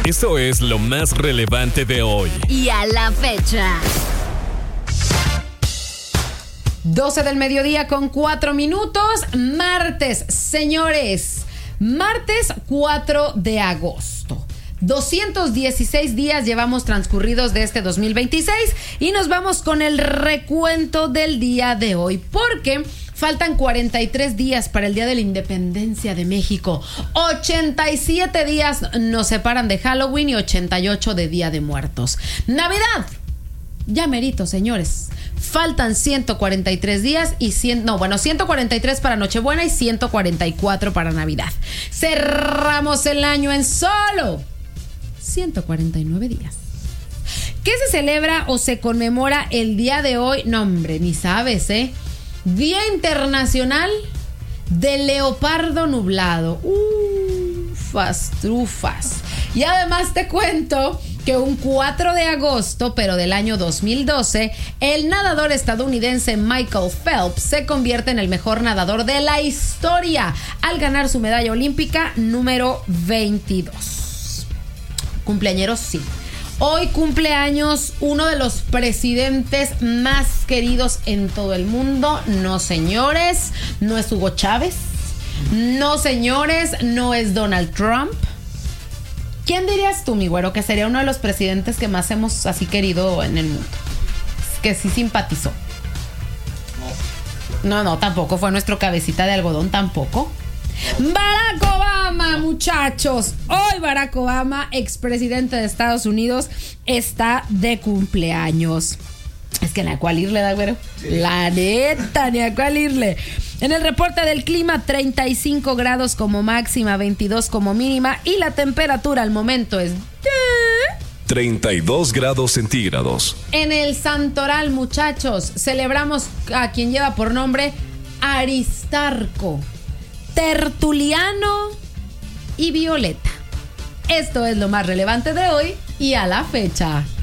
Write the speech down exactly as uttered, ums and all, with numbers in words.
Eso es lo más relevante de hoy. Y a la fecha. doce del mediodía con cuatro minutos. Martes, señores. Martes cuatro de agosto. doscientos dieciséis días llevamos transcurridos de este dos mil veintiséis y nos vamos con el recuento del día de hoy, porque faltan cuarenta y tres días para el Día de la Independencia de México. ochenta y siete días nos separan de Halloween y ochenta y ocho de Día de Muertos. Navidad. Ya merito, señores. Faltan ciento cuarenta y tres días y cien, no, bueno, ciento cuarenta y tres para Nochebuena y ciento cuarenta y cuatro para Navidad. Cerramos el año en solo ciento cuarenta y nueve días. ¿Qué se celebra o se conmemora el día de hoy? No, hombre, ni sabes, ¿eh? Día Internacional del Leopardo Nublado. Ufas, trufas. Y además te cuento que un cuatro de agosto, pero del año dos mil doce, el nadador estadounidense Michael Phelps se convierte en el mejor nadador de la historia al ganar su medalla olímpica número veintidós. Cumpleañeros, sí. Hoy cumple años uno de los presidentes más queridos en todo el mundo. No, señores, no es Hugo Chávez. No, señores, no es Donald Trump. ¿Quién dirías tú, mi güero, que sería uno de los presidentes que más hemos así querido en el mundo? Que sí simpatizó. No, no, tampoco fue nuestro cabecita de algodón, tampoco. Barack Obama, muchachos. Hoy Barack Obama, expresidente de Estados Unidos, está de cumpleaños. Es que ni a cuál irle, da, güero. Sí. La neta, ni a cuál irle. En el reporte del clima, treinta y cinco grados como máxima, veintidós como mínima, y la temperatura al momento es treinta y dos grados centígrados. En el Santoral, muchachos, celebramos a quien lleva por nombre Aristarco, Tertuliano y Violeta. Esto es lo más relevante de hoy y a la fecha.